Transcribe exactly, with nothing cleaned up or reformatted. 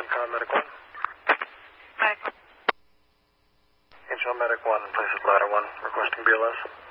COM Medic one. Medic. Angel Medic one, place of ladder one, requesting B L S.